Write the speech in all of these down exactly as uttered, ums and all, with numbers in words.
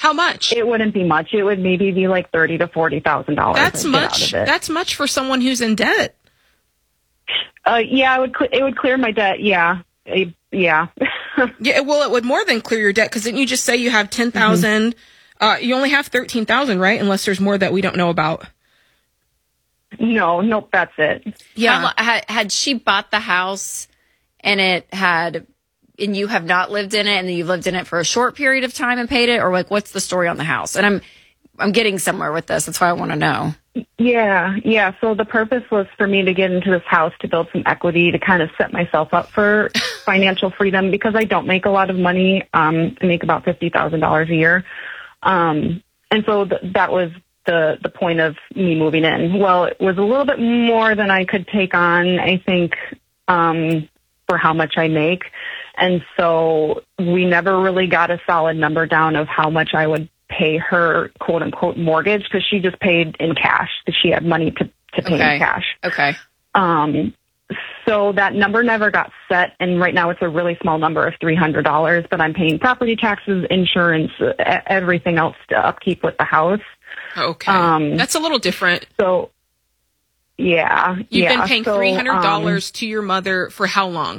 How much? It wouldn't be much. It would maybe be like thirty to forty thousand dollars. That's much. That's much for someone who's in debt. Uh, yeah, it would. Cl- it would clear my debt. Yeah, it, yeah. Yeah. Well, it would more than clear your debt because didn't you just say you have ten thousand? Mm-hmm. Uh, you only have thirteen thousand, right? Unless there's more that we don't know about. No, nope, that's it. Yeah. Had, had she bought the house and it had, and you have not lived in it, and then you've lived in it for a short period of time and paid it, or like, what's the story on the house? And I'm, I'm getting somewhere with this. That's why I want to know. Yeah, yeah. So the purpose was for me to get into this house to build some equity to kind of set myself up for financial freedom because I don't make a lot of money. Um, I make about fifty thousand dollars a year. Um, and so th- that was the, the point of me moving in. Well, it was a little bit more than I could take on, I think, um, for how much I make. And so we never really got a solid number down of how much I would pay her quote unquote mortgage because she just paid in cash because she had money to, to pay okay. in cash. Okay. Um, so that number never got set. And right now it's a really small number of three hundred dollars, but I'm paying property taxes, insurance, everything else to upkeep with the house. Okay. Um, That's a little different. So yeah. You've yeah. been paying so, three hundred dollars um, to your mother for how long?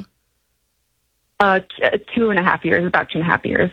Uh, t- two and a half years, about two and a half years.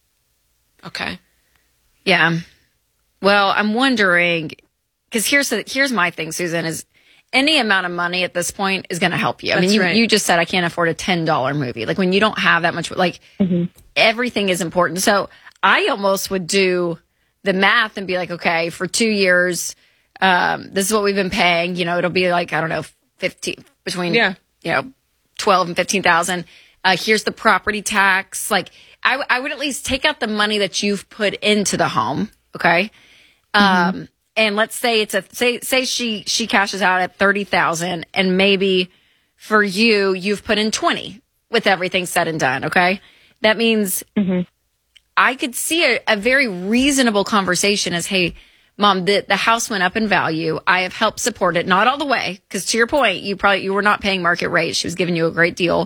Okay. Yeah. Well, I'm wondering, because here's the, here's my thing, Susan, is any amount of money at this point is going to help you. I That's mean, you, right. you just said I can't afford a ten dollars movie. Like when you don't have that much, like Mm-hmm. everything is important. So I almost would do the math and be like, okay, for two years, um, this is what we've been paying. You know, it'll be like, I don't know, fifteen, between, Yeah. you know, twelve and fifteen thousand. Uh, here's the property tax. Like, I, w- I would at least take out the money that you've put into the home. Okay. Mm-hmm. Um, and let's say it's a, say, say she, she cashes out at thirty thousand and maybe for you, you've put in twenty with everything said and done. Okay. That means Mm-hmm. I could see a, a very reasonable conversation as, hey, Mom, the, the house went up in value. I have helped support it. Not all the way. Cause to your point, you probably, you were not paying market rate. She was giving you a great deal.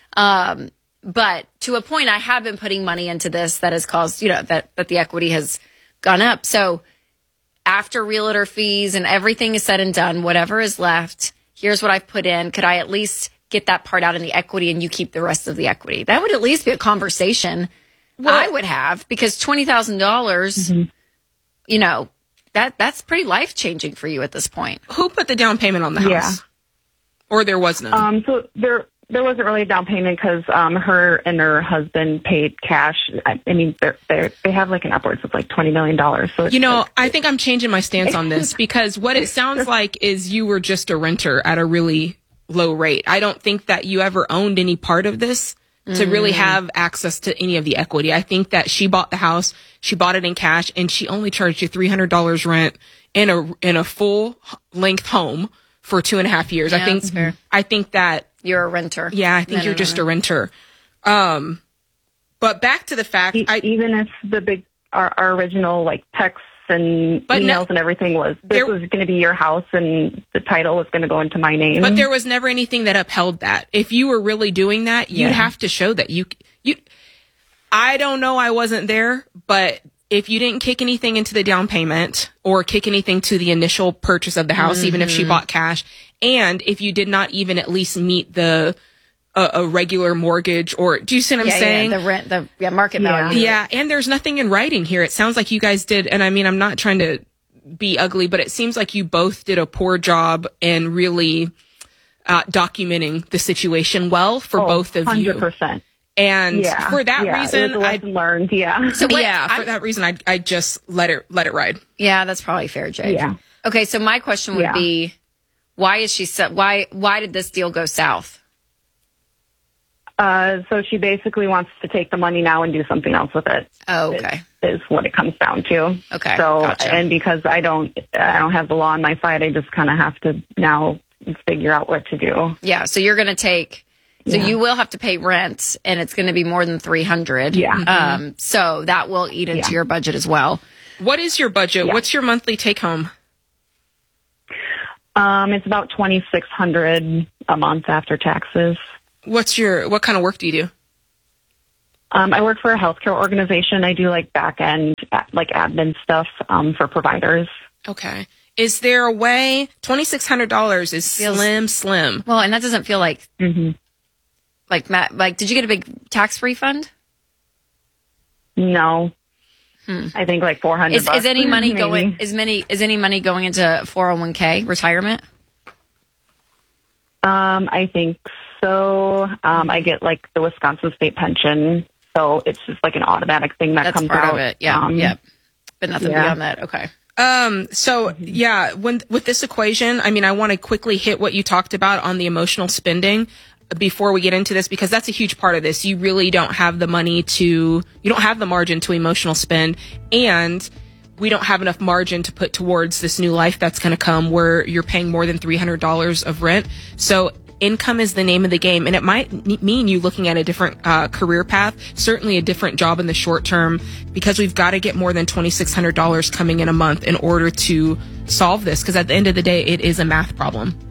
Um, but to a point, I have been putting money into this that has caused, you know, that, that the equity has gone up. So after realtor fees and everything is said and done, whatever is left, here's what I've put in. Could I at least get that part out in the equity and you keep the rest of the equity? That would at least be a conversation well, I would have, because twenty thousand dollars, mm-hmm. you know, that that's pretty life changing for you at this point. Who put the down payment on the house? Yeah. Or there was none? Um, so there, there wasn't really a down payment because um, her and her husband paid cash. I, I mean, they're, they're, they have like an upwards of like twenty million dollars. So you know, I think I'm changing my stance on this because what it sounds like is you were just a renter at a really low rate. I don't think that you ever owned any part of this to really have access to any of the equity. I think that she bought the house, she bought it in cash, and she only charged you three hundred dollars rent in a in a full length home for two and a half years. Yeah, I think that's fair. I think that You're a renter. yeah, I think No, you're no, no, just no. a renter. Um, but back to the fact, E- I, even if the big our, our original like texts and But emails no- and everything was this there- was going to be your house and the title was going to go into my name. But there was never anything that upheld that. If you were really doing that, you'd Yeah. have to show that you, you, I don't know. I wasn't there, but if you didn't kick anything into the down payment or kick anything to the initial purchase of the house, even if she bought cash, and if you did not even at least meet the, uh, a regular mortgage or, do you see what I'm yeah, saying? Yeah, the rent, the yeah, market Yeah. value. Yeah, and there's nothing in writing here. It sounds like you guys did, and I mean, I'm not trying to be ugly, but it seems like you both did a poor job in really uh, documenting the situation well for Oh, both of one hundred you. percent. And Yeah. for that yeah, reason, it was a I lesson learned. Yeah. So what, yeah, I- for that reason, I I just let it let it ride. Yeah, that's probably fair, Jake. Yeah. Okay, so my question would Yeah. be, why is she so, why why did this deal go south? Uh, so she basically wants to take the money now and do something else with it. Oh, okay. Is what it comes down to. Okay, So, gotcha. and because I don't, I don't have the law on my side, I just kind of have to now figure out what to do. Yeah, so you're going to take so Yeah. you will have to pay rent and it's going to be more than three hundred. Yeah. Um so that will eat into Yeah. your budget as well. What is your budget? Yeah. What's your monthly take home? Um, it's about twenty six hundred a month after taxes. What's your what kind of work do you do? Um, I work for a healthcare organization. I do like back end like admin stuff um, for providers. Okay. Is there a way? twenty-six hundred dollars is Feels- slim, slim. Well, and that doesn't feel like, Mm-hmm. like, Matt, like, did you get a big tax refund? No, hmm. I think like four hundred. Is, is any money maybe. going? Is many? Is any money going into four oh one k retirement? Um, I think so. Um, I get like the Wisconsin state pension, so it's just like an automatic thing that That's comes part out. of it. Yeah, Um, yep. But nothing yeah. beyond that. Okay. Um, so yeah, when, with this equation, I mean, I want to quickly hit what you talked about on the emotional spending before we get into this, because that's a huge part of this. You really don't have the money to, you don't have the margin to emotional spend, and we don't have enough margin to put towards this new life that's going to come where you're paying more than three hundred dollars of rent. So income is the name of the game, and it might n- mean you looking at a different uh, career path, certainly a different job in the short term, because we've got to get more than twenty-six hundred dollars coming in a month in order to solve this, because at the end of the day, it is a math problem.